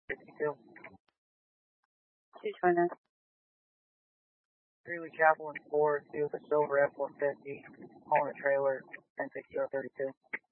62. 229. Greeley Chapel and 4, due with a silver F-150, hauling a trailer, 106032.